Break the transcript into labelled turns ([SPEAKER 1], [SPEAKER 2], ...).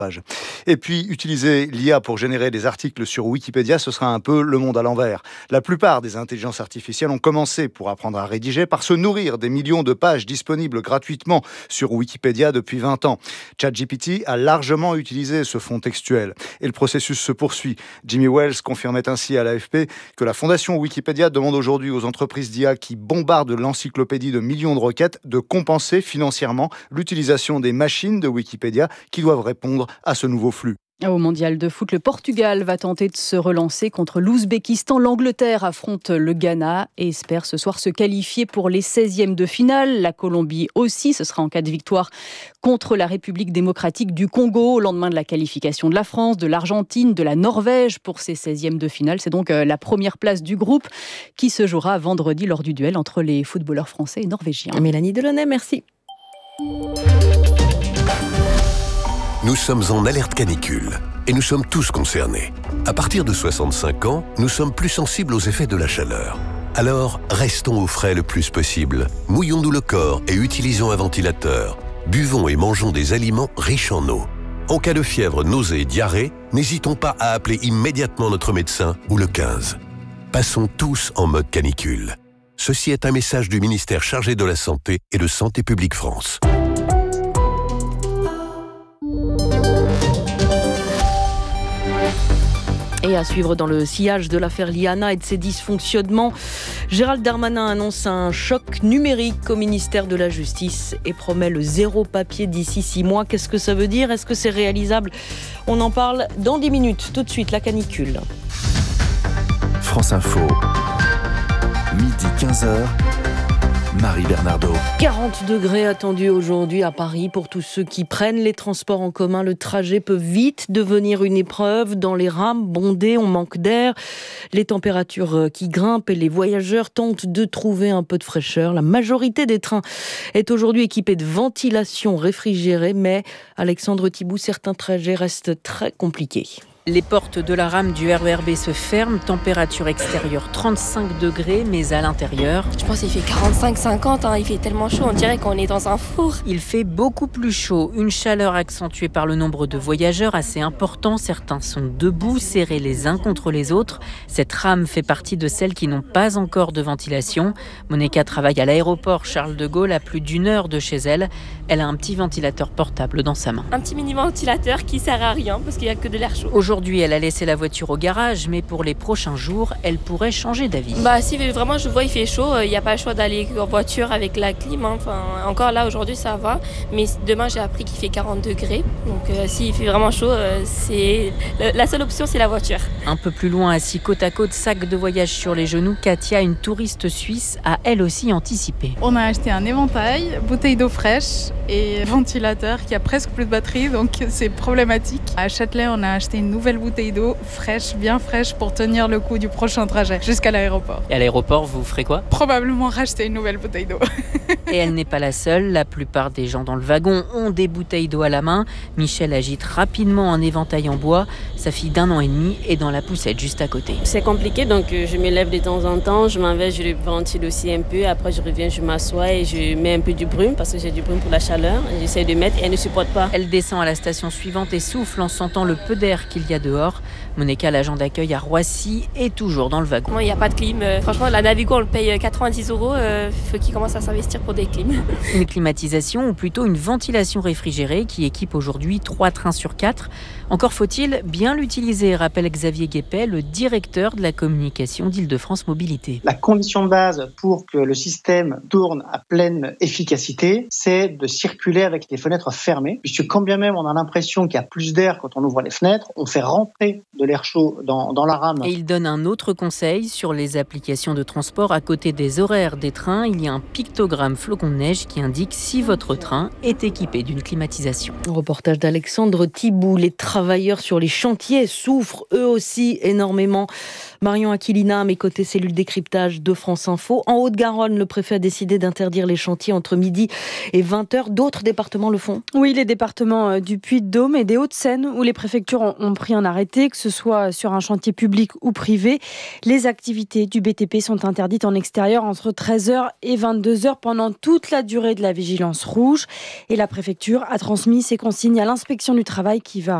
[SPEAKER 1] page. Et puis, utiliser l'IA pour générer des articles sur Wikipédia, ce sera un peu le monde à l'envers. La plupart des intelligences artificielles ont commencé, pour apprendre à rédiger, par se nourrir des millions de pages disponibles gratuitement sur Wikipédia depuis 20 ans. ChatGPT a largement utilisé ce fond textuel. Et le processus se poursuit. Jimmy Wales confirmait ainsi à l'AFP que la fondation Wikipédia demande aujourd'hui aux entreprises d'IA qui bombardent l'encyclopédie de millions de requêtes de compenser financièrement l'utilisation des machines de Wikipédia qui doivent répondre à ce nouveau flux.
[SPEAKER 2] Au mondial de foot, le Portugal va tenter de se relancer contre l'Ouzbékistan. L'Angleterre affronte le Ghana et espère ce soir se qualifier pour les 16e de finale. La Colombie aussi, ce sera en cas de victoire contre la République démocratique du Congo au lendemain de la qualification de la France, de l'Argentine, de la Norvège pour ces 16e de finale. C'est donc la première place du groupe qui se jouera vendredi lors du duel entre les footballeurs français et norvégiens.
[SPEAKER 3] Mélanie Delaunay, merci.
[SPEAKER 4] Nous sommes en alerte canicule et nous sommes tous concernés. À partir de 65 ans, nous sommes plus sensibles aux effets de la chaleur. Alors, restons au frais le plus possible. Mouillons-nous le corps et utilisons un ventilateur. Buvons et mangeons des aliments riches en eau. En cas de fièvre, nausée et diarrhée, n'hésitons pas à appeler immédiatement notre médecin ou le 15. Passons tous en mode canicule. Ceci est un message du ministère chargé de la Santé et de Santé publique France.
[SPEAKER 3] Et à suivre dans le sillage de l'affaire Liana et de ses dysfonctionnements, Gérald Darmanin annonce un choc numérique au ministère de la Justice et promet le zéro papier d'ici 6 mois. Qu'est-ce que ça veut dire ? Est-ce que c'est réalisable ? On en parle dans 10 minutes. Tout de suite, la canicule.
[SPEAKER 5] France Info, midi 15h. Marie Bernardo.
[SPEAKER 3] 40 degrés attendus aujourd'hui à Paris pour tous ceux qui prennent les transports en commun. Le trajet peut vite devenir une épreuve. Dans les rames bondées, on manque d'air. Les températures qui grimpent et les voyageurs tentent de trouver un peu de fraîcheur. La majorité des trains est aujourd'hui équipée de ventilation réfrigérée, mais Alexandre Thibout, certains trajets restent très compliqués.
[SPEAKER 6] Les portes de la rame du RER B se ferment, température extérieure 35 degrés, mais à l'intérieur...
[SPEAKER 7] Je pense qu'il fait 45-50, il fait tellement chaud, on dirait qu'on est dans un four.
[SPEAKER 6] Il fait beaucoup plus chaud, une chaleur accentuée par le nombre de voyageurs assez important. Certains sont debout, serrés les uns contre les autres. Cette rame fait partie de celles qui n'ont pas encore de ventilation. Monica travaille à l'aéroport Charles de Gaulle, à plus d'1 heure de chez elle. Elle a un petit ventilateur portable dans sa main.
[SPEAKER 7] Un petit mini-ventilateur qui sert à rien, parce qu'il n'y a que de l'air chaud.
[SPEAKER 6] Aujourd'hui, elle a laissé la voiture au garage, mais pour les prochains jours, elle pourrait changer d'avis.
[SPEAKER 7] Si vraiment je vois il fait chaud, il n'y a pas le choix d'aller en voiture avec la clim. Encore là, aujourd'hui, ça va. Mais demain, j'ai appris qu'il fait 40 degrés. Donc s'il fait vraiment chaud, la seule option, c'est la voiture.
[SPEAKER 6] Un peu plus loin, assis côte à côte, sac de voyage sur les genoux, Katia, une touriste suisse, a elle aussi anticipé.
[SPEAKER 8] On a acheté un éventail, bouteille d'eau fraîche et ventilateur qui a presque plus de batterie, donc c'est problématique. À Châtelet, on a acheté une nouvelle bouteille d'eau fraîche, bien fraîche, pour tenir le coup du prochain trajet jusqu'à l'aéroport.
[SPEAKER 6] Et à l'aéroport, vous ferez quoi ?
[SPEAKER 8] Probablement racheter une nouvelle bouteille d'eau.
[SPEAKER 6] Et elle n'est pas la seule. La plupart des gens dans le wagon ont des bouteilles d'eau à la main. Michel agite rapidement un éventail en bois. Sa fille d'1 an et demi est dans la poussette juste à côté.
[SPEAKER 9] C'est compliqué, donc je me lève de temps en temps. Je m'en vais, je le ventile aussi un peu. Après, je reviens, je m'assois et je mets un peu du brume parce que j'ai du brume pour la chaleur. J'essaie de mettre et elle ne supporte pas.
[SPEAKER 6] Elle descend à la station suivante et souffle en sentant le peu d'air qu'il y a dehors. Monica, l'agent d'accueil à Roissy, est toujours dans le wagon.
[SPEAKER 7] Il n'y a pas de clim. Franchement, la Navigo, on le paye 90 €. Il faut qu'ils commencent à s'investir pour des clims.
[SPEAKER 6] Une climatisation ou plutôt une ventilation réfrigérée qui équipe aujourd'hui 3 trains sur 4. Encore faut-il bien l'utiliser, rappelle Xavier Guépet, le directeur de la communication d'Île-de-France Mobilité.
[SPEAKER 10] La condition de base pour que le système tourne à pleine efficacité, c'est de circuler avec les fenêtres fermées, puisque quand bien même on a l'impression qu'il y a plus d'air quand on ouvre les fenêtres, on fait rentrer de l'air chaud dans la rame.
[SPEAKER 6] Et il donne un autre conseil sur les applications de transport. À côté des horaires des trains, il y a un pictogramme flocon de neige qui indique si votre train est équipé d'une climatisation.
[SPEAKER 3] Reportage d'Alexandre Thibout. Les travailleurs sur les chantiers souffrent eux aussi énormément. Marion Aquilina, à mes côtés, cellule décryptage de France Info. En Haute-Garonne, le préfet a décidé d'interdire les chantiers entre midi et 20h. D'autres départements le font ?
[SPEAKER 2] Oui, les départements du Puy-de-Dôme et des Hauts-de-Seine, où les préfectures ont pris
[SPEAKER 11] pris un arrêté, que ce soit sur un chantier public ou privé. Les activités du BTP sont interdites en extérieur entre 13h et 22h pendant toute la durée de la vigilance rouge. Et la préfecture a transmis ces consignes à l'inspection du travail qui va